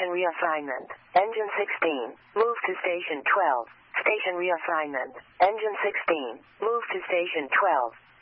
Station reassignment. Engine 16. Move to Station 12. Station reassignment. Engine 16. Move to Station 12.